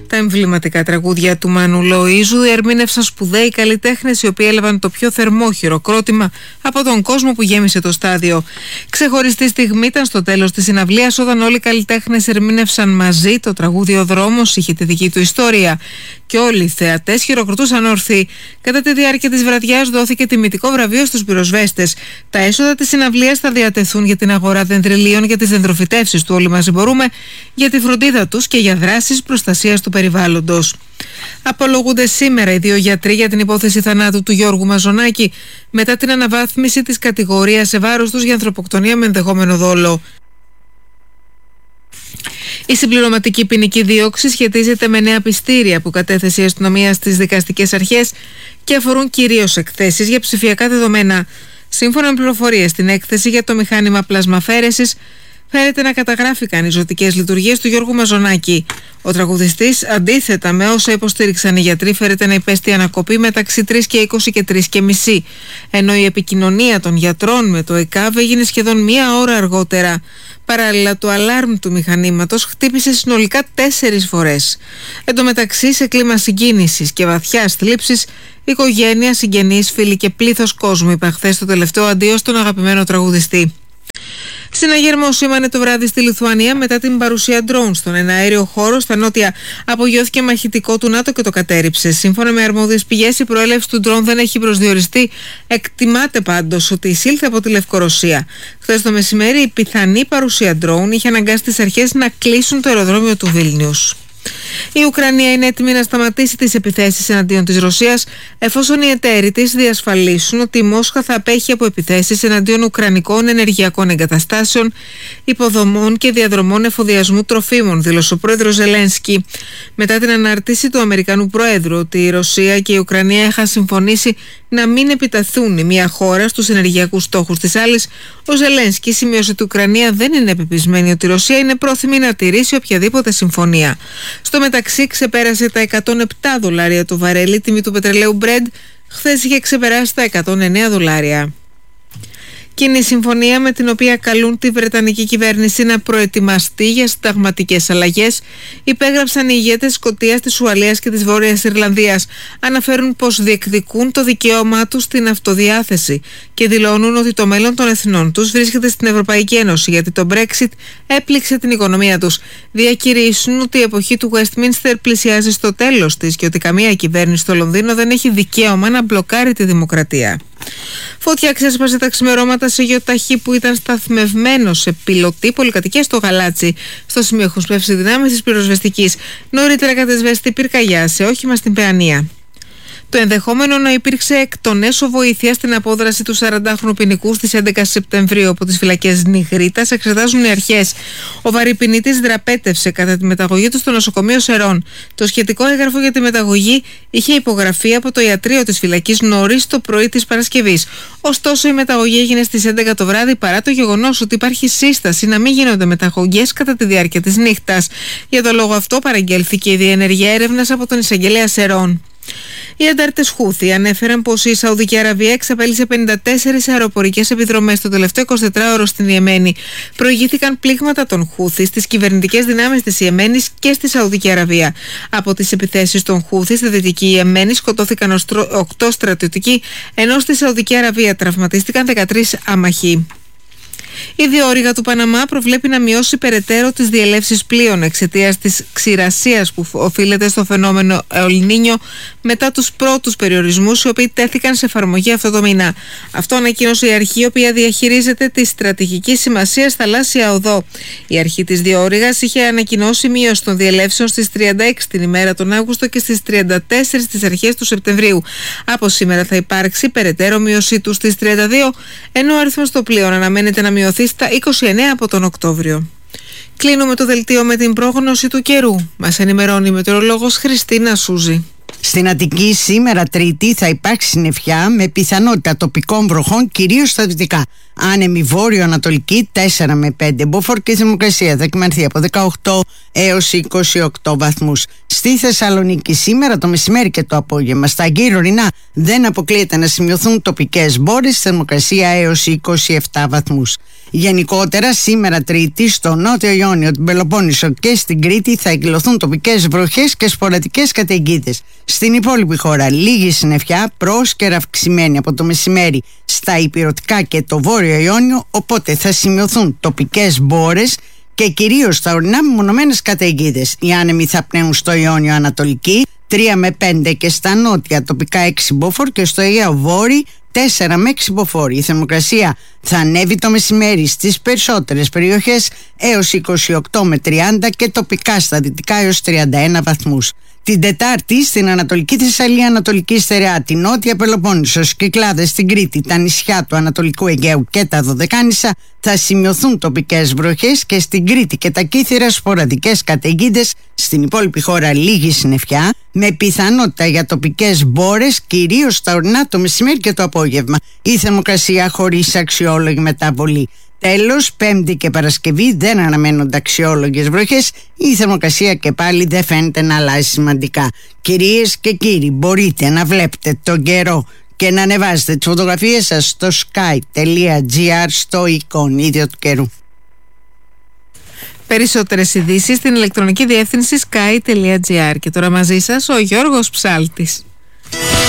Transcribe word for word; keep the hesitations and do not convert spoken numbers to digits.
Τα εμβληματικά τραγούδια του Μάνου Λοΐζου ερμήνευσαν σπουδαίοι καλλιτέχνες, οι οποίοι έλαβαν το πιο θερμό χειροκρότημα από τον κόσμο που γέμισε το στάδιο. Ξεχωριστή στιγμή ήταν στο τέλος της συναυλίας, όταν όλοι οι καλλιτέχνες ερμήνευσαν μαζί το τραγούδι «Ο δρόμος είχε τη δική του ιστορία». Και όλοι οι θεατές χειροκροτούσαν όρθιοι. Κατά τη διάρκεια της βραδιάς δόθηκε τιμητικό βραβείο στους πυροσβέστες. Τα έσοδα της συναυλίας θα διατεθούν για την αγορά δεντριλίων για τις δεντροφυτεύσεις του Όλοι Μαζί Μπορούμε, για τη φροντίδα τους και για δράσεις προστασίας του περιβάλλοντος. Απολογούνται σήμερα οι δύο γιατροί για την υπόθεση θανάτου του Γιώργου Μαζονάκη, μετά την αναβάθμιση της κατηγορίας σε βάρος τους για ανθρωποκτονία με ενδεχόμενο δόλο. Η συμπληρωματική ποινική δίωξη σχετίζεται με νέα πιστήρια που κατέθεσε η αστυνομία στις δικαστικές αρχές και αφορούν κυρίως εκθέσεις για ψηφιακά δεδομένα. Σύμφωνα με πληροφορίες στην έκθεση για το μηχάνημα πλασμαφέρεσης, φαίνεται να καταγράφηκαν οι ζωτικές λειτουργίες του Γιώργου Μαζονάκη. Ο τραγουδιστής, αντίθετα με όσα υποστήριξαν οι γιατροί, φαίνεται να υπέστη ανακοπή μεταξύ τρεις και είκοσι και τρεις και μισή, ενώ η επικοινωνία των γιατρών με το ΕΚΑΒ έγινε σχεδόν μία ώρα αργότερα. Παράλληλα, το αλάρμ του μηχανήματος χτύπησε συνολικά τέσσερις φορές. Εν τω μεταξύ, σε κλίμα συγκίνησης και βαθιάς θλίψης, οικογένεια, συγγενείς, φίλοι και πλήθος κόσμου είπαν χθες το τελευταίο αντίο στον αγαπημένο τραγουδιστή. Συναγερμό σήμανε το βράδυ στη Λιθουανία μετά την παρουσία ντρόουν στον εναέριο χώρο. Στα νότια απογειώθηκε μαχητικό του ΝΑΤΟ και το κατέρριψε. Σύμφωνα με αρμόδιες πηγές, η προέλευση του ντρόουν δεν έχει προσδιοριστεί. Εκτιμάται πάντως ότι εισήλθε από τη Λευκορωσία. Χθες το μεσημέρι, η πιθανή παρουσία ντρόουν είχε αναγκάσει τις αρχές να κλείσουν το αεροδρόμιο του Βίλνιους. Η Ουκρανία είναι έτοιμη να σταματήσει τις επιθέσεις εναντίον της Ρωσίας, εφόσον οι εταίροι της διασφαλίσουν ότι η Μόσχα θα απέχει από επιθέσεις εναντίον ουκρανικών ενεργειακών εγκαταστάσεων, υποδομών και διαδρομών εφοδιασμού τροφίμων, δήλωσε ο πρόεδρος Ζελένσκι. Μετά την ανάρτηση του Αμερικανού Προέδρου ότι η Ρωσία και η Ουκρανία είχαν συμφωνήσει να μην επιταθούν η μία χώρα στους ενεργειακούς στόχους της άλλης, ο Ζελένσκι σημείωσε ότι η Ουκρανία δεν είναι πεπισμένη ότι η Ρωσία είναι πρόθυμη να τηρήσει οποιαδήποτε συμφωνία. Στο μεταξύ, ξεπέρασε τα εκατόν επτά δολάρια το βαρέλι τιμή του πετρελαίου Brent, χθες είχε ξεπεράσει τα εκατόν εννέα δολάρια. Κοινή συμφωνία με την οποία καλούν τη Βρετανική κυβέρνηση να προετοιμαστεί για συνταγματικές αλλαγές υπέγραψαν οι ηγέτες Σκωτίας, της Ουαλίας και της Βόρειας Ιρλανδίας. Αναφέρουν πως διεκδικούν το δικαίωμά τους στην αυτοδιάθεση και δηλώνουν ότι το μέλλον των εθνών τους βρίσκεται στην Ευρωπαϊκή Ένωση, γιατί το Brexit έπληξε την οικονομία τους. Διακηρύσουν ότι η εποχή του Westminster πλησιάζει στο τέλος της και ότι καμία κυβέρνηση στο Λονδίνο δεν έχει δικαίωμα να μπλοκάρει τη δημοκρατία. Φωτιά ξέσπασε τα ξημερώματα σε γεωταχή που ήταν σταθμευμένο σε πιλωτή πολυκατοικία στο Γαλάτσι. Στο σημείο έχουν σπεύσει δυνάμεις της πυροσβεστικής. Νωρίτερα κατεσβέστη πυρκαγιά σε όχημα στην Παιανία. Το ενδεχόμενο να υπήρξε εκ των έσω βοήθεια στην απόδραση του σαραντάχρονου ποινικού στις έντεκα Σεπτεμβρίου από τις φυλακές Νιγρίτας εξετάζουν οι αρχές. Ο βαρυπινίτης δραπέτευσε κατά τη μεταγωγή του στο νοσοκομείο Σερών. Το σχετικό έγγραφο για τη μεταγωγή είχε υπογραφεί από το ιατρείο της φυλακής νωρίς το πρωί της Παρασκευής. Ωστόσο, η μεταγωγή έγινε στις έντεκα το βράδυ παρά το γεγονός ότι υπάρχει σύσταση να μην γίνονται μεταγωγές κατά τη διάρκεια της νύχτας. Για τον λόγο αυτό, παραγγέλθηκε η διενέργεια έρευνας από τον εισαγγελέα Σερών. Οι αντάρτες Χούθι ανέφεραν πως η Σαουδική Αραβία εξαπέλυσε πενήντα τέσσερις αεροπορικές επιδρομές το τελευταίο εικοσιτετράωρο στην Ιεμένη. Προηγήθηκαν πλήγματα των Χούθι στις κυβερνητικές δυνάμεις της Ιεμένης και στη Σαουδική Αραβία. Από τις επιθέσεις των Χούθι στη Δυτική Ιεμένη σκοτώθηκαν οκτώ στρατιωτικοί, ενώ στη Σαουδική Αραβία τραυματίστηκαν δεκατρείς άμαχοι. Η διόρυγα του Παναμά προβλέπει να μειώσει περαιτέρω τις διελεύσεις πλοίων εξαιτίας της ξηρασίας που οφείλεται στο φαινόμενο El Niño μετά τους πρώτους περιορισμούς οι οποίοι τέθηκαν σε εφαρμογή αυτό το μήνα. Αυτό ανακοίνωσε η αρχή, η οποία διαχειρίζεται τη στρατηγική σημασία θαλάσσια οδό. Η αρχή της διόρυγας είχε ανακοινώσει μείωση των διελεύσεων στις τριάντα έξι την ημέρα τον Αύγουστο και στις τριάντα τέσσερα στις αρχές του Σεπτεμβρίου. Από σήμερα θα υπάρξει περαιτέρω μείωσή του στις τριάντα δύο, ενώ ο αριθμός των πλοίων αναμένεται να μειωθεί στα είκοσι εννέα από τον Οκτώβριο. Κλείνουμε το δελτίο με την πρόγνωση του καιρού. Μας ενημερώνει η μετεωρολόγος Χριστίνα Σούζη. Στην Αττική σήμερα Τρίτη θα υπάρξει συννεφιά με πιθανότητα τοπικών βροχών κυρίως στα δυτικά. Άνεμη βόρειο-ανατολική τέσσερα με πέντε. Μποφόρ και η θερμοκρασία θα κυμανθεί από δεκαοκτώ έως είκοσι οκτώ βαθμούς. Στη Θεσσαλονίκη σήμερα το μεσημέρι και το απόγευμα στα γύρω-ορεινά δεν αποκλείεται να σημειωθούν τοπικές μπόρες, θερμοκρασία έως είκοσι επτά βαθμούς. Γενικότερα, σήμερα Τρίτη, στο Νότιο Ιόνιο, την Πελοπόννησο και στην Κρήτη θα εκδηλωθούν τοπικές βροχές και σποραδικές καταιγίδες. Στην υπόλοιπη χώρα, λίγη συννεφιά, πρόσκαιρα αυξημένη από το μεσημέρι στα ηπειρωτικά και το Βόρειο Ιόνιο, οπότε θα σημειωθούν τοπικές μπόρες και κυρίως στα ορεινά μεμονωμένες καταιγίδες. Οι άνεμοι θα πνέουν στο Ιόνιο Ανατολική τρία με πέντε και στα νότια τοπικά έξι μποφόρ και στο Αιγαίο Βόρειο τέσσερα με έξι μποφόρ. Η θερμοκρασία θα ανέβει το μεσημέρι στις περισσότερες περιοχές έως είκοσι οκτώ με τριάντα και τοπικά στα δυτικά έως τριάντα ένα βαθμούς. Την Τετάρτη στην Ανατολική Θεσσαλία, Ανατολική Στερεά, την Νότια Πελοπόννησο, Κυκλάδες, στην Κρήτη, τα νησιά του Ανατολικού Αιγαίου και τα Δωδεκάνησα θα σημειωθούν τοπικές βροχές και στην Κρήτη και τα Κύθυρα σποραδικές καταιγίδες. Στην υπόλοιπη χώρα λίγη συννεφιά με πιθανότητα για τοπικές μπόρες, κυρίως στα ορεινά το μεσημέρι και το απόγευμα. Η θερμοκρασία χωρίς αξιόλογη μεταβολή. Τέλος, Πέμπτη και Παρασκευή δεν αναμένονται αξιόλογες βροχές. Η θερμοκρασία και πάλι δεν φαίνεται να αλλάζει σημαντικά. Κυρίες και κύριοι, μπορείτε να βλέπετε τον καιρό και να ανεβάζετε τις φωτογραφίες σας στο sky τελεία gr στο εικονίδιο του καιρού. Περισσότερες ειδήσεις στην ηλεκτρονική διεύθυνση sky τελεία gr. Και τώρα μαζί σας ο Γιώργος Ψάλτης.